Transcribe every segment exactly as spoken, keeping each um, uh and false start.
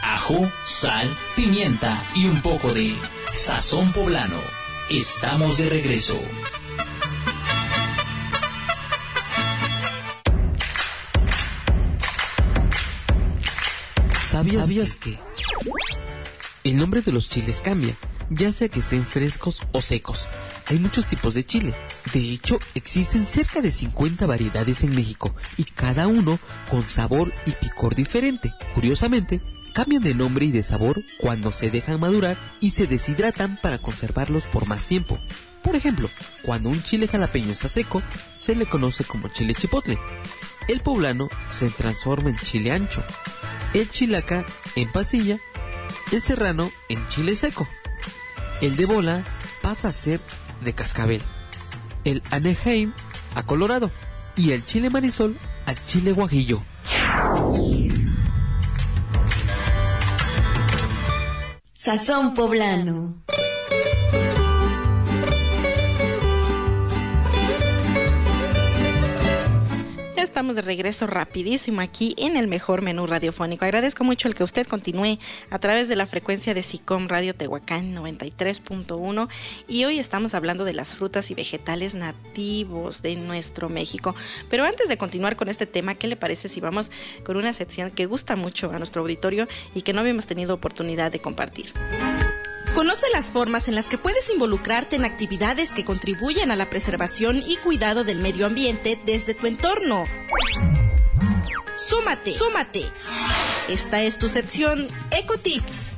ajo, sal, pimienta y un poco de sazón poblano. Estamos de regreso. ¿Sabías, ¿Sabías que el nombre de los chiles cambia, ya sea que estén frescos o secos? Hay muchos tipos de chile. De hecho, existen cerca de cincuenta variedades en México y cada uno con sabor y picor diferente. Curiosamente, cambian de nombre y de sabor cuando se dejan madurar y se deshidratan para conservarlos por más tiempo. Por ejemplo, cuando un chile jalapeño está seco, se le conoce como chile chipotle. El poblano se transforma en chile ancho, el chilaca en pasilla, el serrano en chile seco, el de bola pasa a ser de cascabel, el Anaheim a colorado y el chile marisol a chile guajillo. Sazón poblano. Ya estamos de regreso rapidísimo aquí en el mejor menú radiofónico. Agradezco mucho el que usted continúe a través de la frecuencia de SICOM Radio Tehuacán noventa y tres punto uno, y hoy estamos hablando de las frutas y vegetales nativos de nuestro México. Pero antes de continuar con este tema, ¿qué le parece si vamos con una sección que gusta mucho a nuestro auditorio y que no habíamos tenido oportunidad de compartir? Conoce las formas en las que puedes involucrarte en actividades que contribuyen a la preservación y cuidado del medio ambiente desde tu entorno. ¡Súmate! ¡Súmate! Esta es tu sección Ecotips.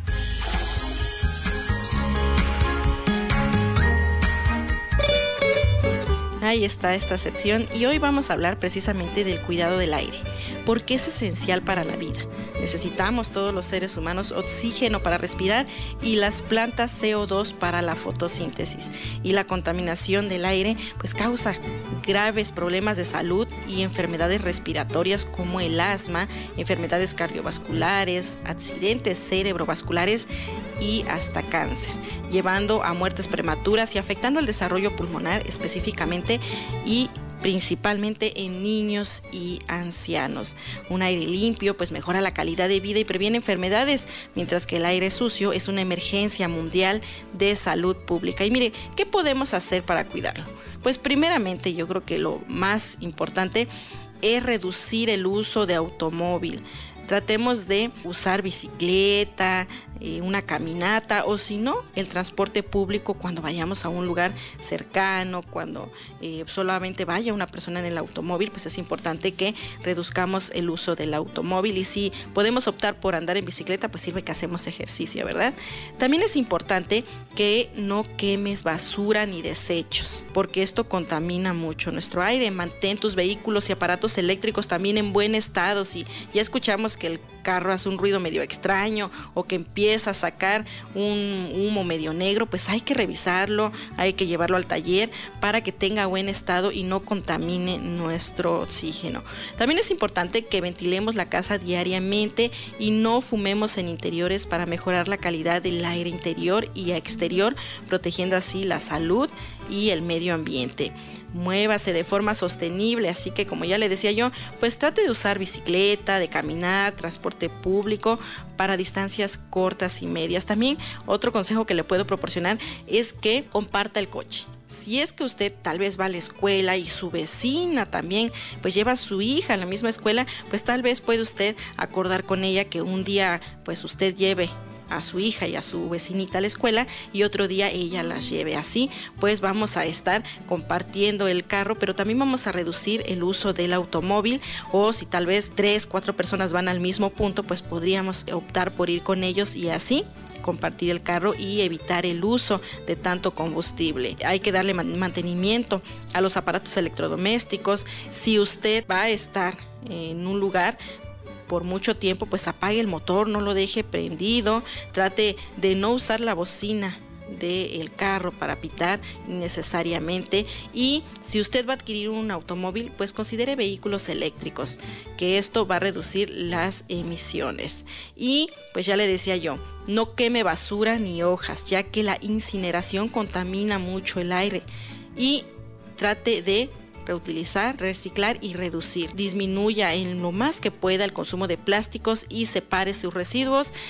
Ahí está esta sección y hoy vamos a hablar precisamente del cuidado del aire, porque es esencial para la vida. Necesitamos todos los seres humanos oxígeno para respirar y las plantas C O dos para la fotosíntesis. Y la contaminación del aire pues causa graves problemas de salud y enfermedades respiratorias como el asma, enfermedades cardiovasculares, accidentes cerebrovasculares y hasta cáncer, llevando a muertes prematuras y afectando el desarrollo pulmonar específicamente y principalmente en niños y ancianos. Un aire limpio pues mejora la calidad de vida y previene enfermedades, mientras que el aire sucio es una emergencia mundial de salud pública. Y mire, ¿qué podemos hacer para cuidarlo? Pues primeramente yo creo que lo más importante es reducir el uso de automóvil. Tratemos de usar bicicleta, eh, una caminata o si no, el transporte público cuando vayamos a un lugar cercano, cuando eh, solamente vaya una persona en el automóvil, pues es importante que reduzcamos el uso del automóvil y si podemos optar por andar en bicicleta, pues sirve que hacemos ejercicio, ¿verdad? También es importante que no quemes basura ni desechos, porque esto contamina mucho nuestro aire. Mantén tus vehículos y aparatos eléctricos también en buen estado. Si ya escuchamos que el carro hace un ruido medio extraño o que empieza a sacar un humo medio negro, pues hay que revisarlo, hay que llevarlo al taller para que tenga buen estado y no contamine nuestro oxígeno. También es importante que ventilemos la casa diariamente y no fumemos en interiores para mejorar la calidad del aire interior y exterior, protegiendo así la salud y el medio ambiente. Muévase de forma sostenible, así que como ya le decía yo, pues trate de usar bicicleta, de caminar, transporte público para distancias cortas y medias. También otro consejo que le puedo proporcionar es que comparta el coche. Si es que usted tal vez va a la escuela y su vecina también pues lleva a su hija a la misma escuela, pues tal vez puede usted acordar con ella que un día pues usted lleve a su hija y a su vecinita a la escuela y otro día ella las lleve. Así pues vamos a estar compartiendo el carro, pero también vamos a reducir el uso del automóvil, o si tal vez tres, cuatro personas van al mismo punto, pues podríamos optar por ir con ellos y así compartir el carro y evitar el uso de tanto combustible. Hay que darle mantenimiento a los aparatos electrodomésticos. Si usted va a estar en un lugar por mucho tiempo, pues apague el motor, no lo deje prendido, trate de no usar la bocina del carro para pitar innecesariamente. Y si usted va a adquirir un automóvil, pues considere vehículos eléctricos, que esto va a reducir las emisiones. Y pues ya le decía yo, no queme basura ni hojas, ya que la incineración contamina mucho el aire. Y trate de reutilizar, reciclar y reducir. Disminuya en lo más que pueda el consumo de plásticos y separe sus residuos.